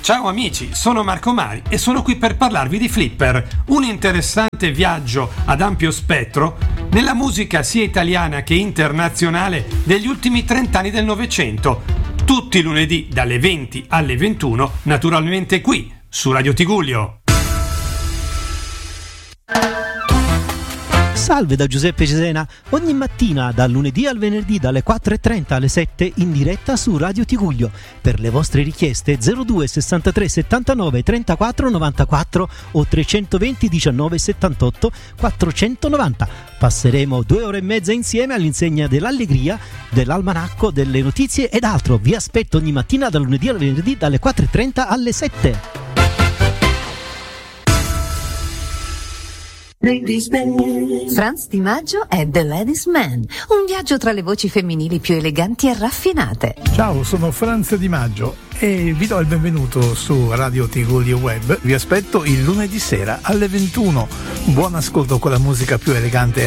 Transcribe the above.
Ciao amici, sono Marco Mari e sono qui per parlarvi di Flipper, un interessante viaggio ad ampio spettro nella musica sia italiana che internazionale degli ultimi 30 anni del Novecento. Tutti i lunedì dalle 20 alle 21, naturalmente qui, su Radio Tigullio. Salve da Giuseppe Cesena, ogni mattina dal lunedì al venerdì dalle 4.30 alle 7 in diretta su Radio Tigullio. Per le vostre richieste 02 63 79 34 94 o 320 19 78 490. Passeremo 2 ore e mezza insieme all'insegna dell'allegria, dell'almanacco, delle notizie ed altro. Vi aspetto ogni mattina dal lunedì al venerdì dalle 4.30 alle 7. Franz Di Maggio è The Ladies Man, un viaggio tra le voci femminili più eleganti e raffinate. Ciao, sono Franz Di Maggio e vi do il benvenuto su Radio Tigullio Web. Vi aspetto il lunedì sera alle 21. Buon ascolto con la musica più elegante